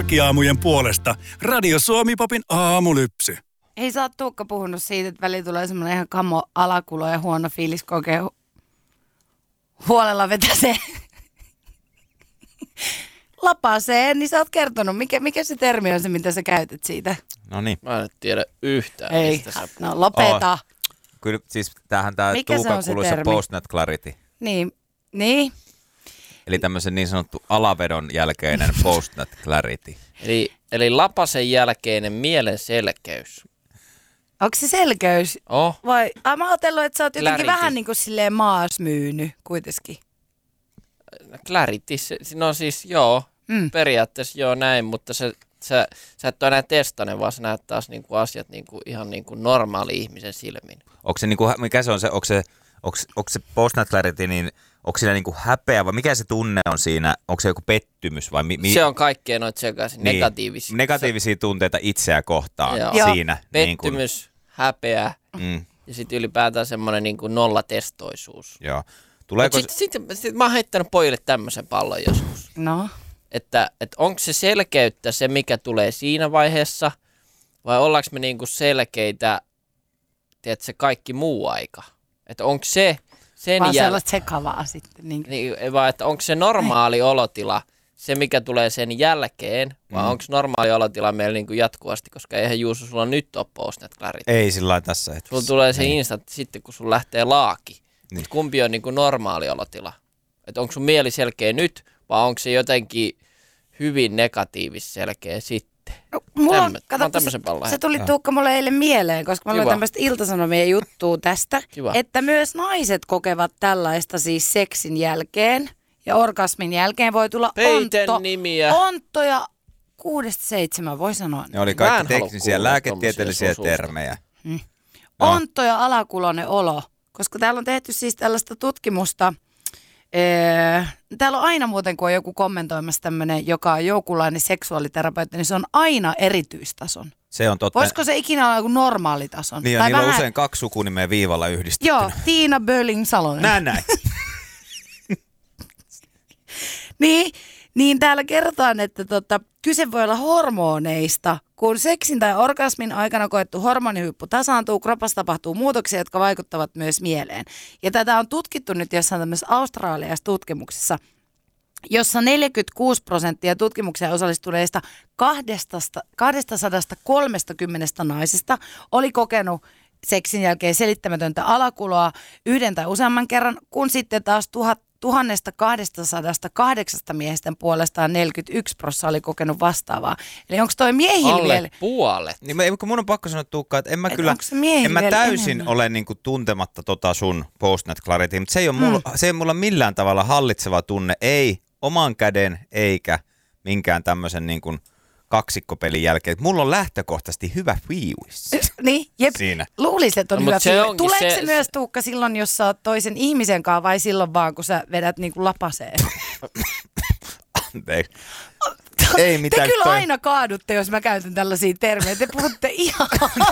Aamujen puolesta Radio Suomi-popin aamulypsy. Ei sä oot Tuukka puhunut siitä, että väliin tulee semmoinen ihan kamo alakulo ja huono fiilis, kun oikein huolella vetäsee lapaseen, niin sä oot kertonut, mikä se termi on se, mitä sä käytät siitä? No niin. Mä en tiedä yhtään, Ei, mistä sä no lopeta. Kyllä siis tämähän tää Mikä se Tuukan on se kuuluisa termi? post-nut clarity. Niin. Eli tämmöisen niin sanottu alavedon jälkeinen post-nut clarity. Eli lapasen jälkeinen mielen selkeys. Onko se selkeys? Vai? Mä oon ajatellut, että sä oot jotenkin Clarity. vähän niin kuin silleen maasmyynyt kuitenkin. Clarity, no siis joo, periaatteessa joo näin, mutta sä et ole enää testainen, vaan sä näet taas niinku asiat niinku, ihan niinku normaali ihmisen silmin. Onko se niinku, mikä se on se, onko se post-nut clarity, niin onko siinä niinku häpeä vai mikä se tunne on siinä? Onko se joku pettymys vai Se on kaikkea noita sekaisin, niin, negatiivisia. negatiivisia tunteita itseä kohtaan Joo. siinä. Pettymys, häpeä ja sitten ylipäätään semmoinen niinku nollatestoisuus. Joo. Tuleeko Sitten mä oon heittänyt pojille tämmöisen pallon joskus. No. Että onko se selkeyttä se, mikä tulee siinä vaiheessa, vai ollaanko me niinku selkeitä, tiedätkö, se kaikki muu aika? Että onko se sen vaan sellaista sekavaa sitten. niin, vai että onko se normaali olotila se, mikä tulee sen jälkeen, vai onko normaali olotila meillä niinku jatkuvasti, koska eihän Juuso, sulla nyt ole post-nut clarity. Ei sillä lailla tässä hetkessä. Sulla tulee se instant sitten, kun sun lähtee laaki. Niin. Kumpi on niinku normaali olotila? Että onko sun mieli selkeä nyt, vai onko se jotenkin hyvin negatiivis selkeä sitten? No, mulla on, se tuli Tuukka mulle eilen mieleen, koska mä luin tämmöistä Ilta-Sanomien juttua tästä, että myös naiset kokevat tällaista siis seksin jälkeen ja orgasmin jälkeen voi tulla ontto ja 6-7 voi sanoa. Ne oli kaikki teknisiä lääketieteellisiä termejä. Ontto ja alakuloinen olo, koska täällä on tehty siis tällaista tutkimusta. Täällä on aina muuten, kun on joku kommentoimassa tämmöinen, joka on joukulainen seksuaaliterapeutti, niin se on aina erityistason. Se on totta. Voisiko se ikinä olla joku normaalitason? Niin, ja niillä on usein 2 sukunimeä viivalla yhdistettynä. Joo, Tiina Böling-Salonen. Näin. Niin täällä kerrotaan, että kyse voi olla hormoneista. Kun seksin tai orgasmin aikana koettu hormonihuippu tasaantuu, kropassa tapahtuu muutoksia, jotka vaikuttavat myös mieleen. Ja tätä on tutkittu nyt jossain tämmöisessä australialaisessa tutkimuksessa, jossa 46% tutkimukseen osallistuneista 230 naisesta oli kokenut seksin jälkeen selittämätöntä alakuloa yhden tai useamman kerran, kun sitten taas 1208 miehestä puolestaan 41% oli kokenut vastaavaa. Eli onko toi miehillä vielä? Alle puolet. Niin, kun mun on pakko sanoa, Tuukka, että en mä täysin ole niinku tuntematta sun post-nut clarity, mutta se ei ole mulla millään tavalla hallitseva tunne, ei oman käden eikä minkään tämmöisen niinku kaksikkopelin jälkeen. Mulla on lähtökohtaisesti hyvä fiilis. Niin, jep. Siinä. Luulisin, että on hyvä fiilis. Tuleeko se myös, Tuukka, silloin, jos sä oot toisen ihmisen kanssa vai silloin vaan, kun sä vedät niinku lapaseen? Anteeksi. Ei mitään. Te kyllä aina kaadutte, jos mä käytän tällaisia termejä. Te puhutte ihan...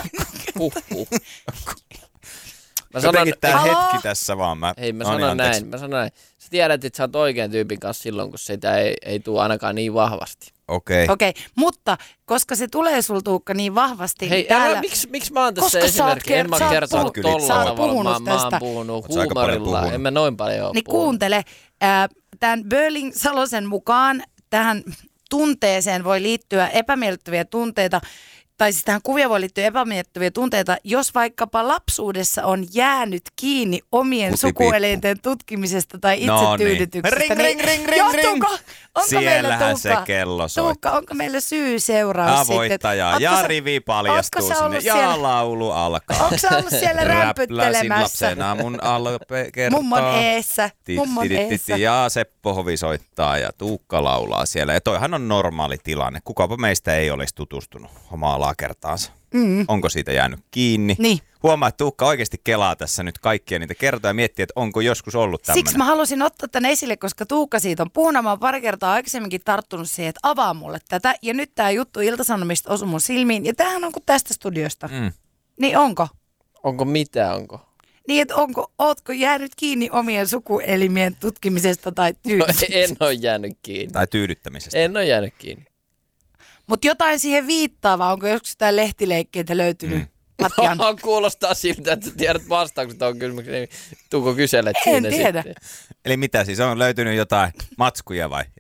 Jotenkin tää hetki tässä vaan. Mä sanon näin. Sä tiedät, että sä oot oikean tyypin kanssa silloin, kun sitä ei tule ainakaan niin vahvasti. Okei, mutta koska se tulee sul, Tuukka, niin vahvasti. Hei, täällä... miksi mä oon tässä esimerkki? En mä kertonut tolla tavalla. Mä oon puhunut huumorilla. En mä noin paljon ole niin puhunut. Kuuntele, tämän Böling-Salosen mukaan tähän tunteeseen voi liittyä epämiellyttäviä tunteita, tai siis tähän kuvia voi liittyä epämiellyttäviä tunteita, jos vaikkapa lapsuudessa on jäänyt kiinni omien sukuelinten tutkimisesta tai itsetyydytyksestä. Ring. Siellähän se kello soittaa. Tuukka, onko meillä syy-seuraus sitten? Voittaja ja rivi paljastuu sinne ja laulu alkaa. Onko sä ollut siellä rämpyttelemässä? Lapsena mun kertaa. Mummon eessä. Ja Seppo Hovi soittaa ja Tuukka laulaa siellä. Ja toihan on normaali tilanne. Kukapa meistä ei olisi tutustunut omaa alakertaansa. Onko siitä jäänyt kiinni? Niin. Huomaa, että Tuukka oikeasti kelaa tässä nyt kaikkia niitä kertoja ja miettii, että onko joskus ollut tämmöinen. Siksi mä halusin ottaa tämän esille, koska Tuukka siitä on puhunut. Mä oon pari kertaa aikaisemminkin tarttunut siihen, että avaa mulle tätä. Ja nyt tää juttu Ilta-Sanomista osui mun silmiin. Ja tämähän on kuin tästä studiosta. Niin onko? Onko mitä, onko? Niin, että ootko jäänyt kiinni omien sukuelimien tutkimisesta tai tyydyttämisestä? No, en ole jäänyt kiinni. Tai tyydyttämisestä. En ole jäänyt kiinni. Mutta jotain siihen viittaavaa, onko joskus jotain lehtileikkeitä löytynyt? Kuulostaa siltä, että tiedät vastaukset on kysymykseen, niin tuuko kyselet en siinä tiedä. sitten? Eli mitä siis, on löytynyt jotain matskuja vai?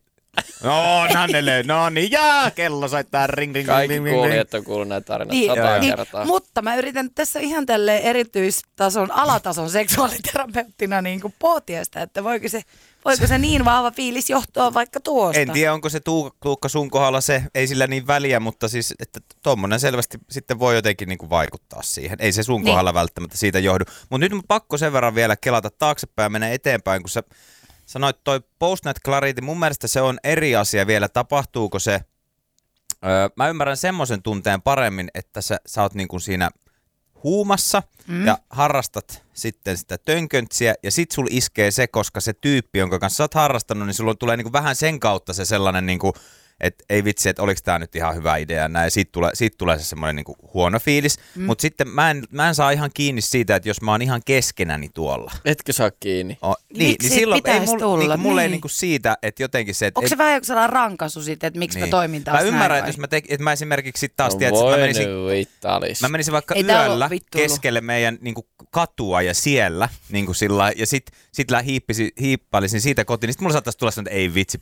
No niin, kello soittaa ring. Kaikki kuulijat on kuullut näitä tarinoita 100 kertaa. Mutta mä yritän tässä ihan tälleen erityistason, alatason seksuaaliterapeuttina niin kuin pohtia sitä, että voiko se niin vahva fiilis johtua vaikka tuosta? En tiedä, onko se Tuukka sun kohdalla se, ei sillä niin väliä, mutta siis, että tommonen selvästi sitten voi jotenkin niin kuin vaikuttaa siihen. Ei se sun kohdalla välttämättä siitä johdu. Mutta nyt on pakko sen verran vielä kelata taaksepäin ja mennä eteenpäin, kun sä sanoit toi Postnet Clarity, mun mielestä se on eri asia vielä. Tapahtuuko se, mä ymmärrän semmoisen tunteen paremmin, että sä oot niin kuin siinä huumassa ja harrastat sitten sitä tönköntsiä ja sit sul iskee se, koska se tyyppi, jonka kanssa sä oot harrastanut, niin sulla tulee niin kuin vähän sen kautta se sellainen niin kuin, että ei vitsi, että oliko tää nyt ihan hyvä idea näin, ja siitä tulee se semmoinen niinku huono fiilis. Mutta sitten mä en saa ihan kiinni siitä, että jos mä oon ihan keskenäni tuolla. Etkö saa kiinni? Niin silloin ei mulle ei niinku siitä, että jotenkin se... Onko se vähän joku sellainen rankaisu siitä, että miksi mä toimin taas näin? Mä ymmärrän, että jos mä esimerkiksi sit taas tiedät, että mä menisin vaikka yöllä keskelle meidän niinku katua ja siellä niinku sillä ja sit hiippailisin siitä kotiin, niin sit mulla saattaisi tulla sanoa, että ei vitsi,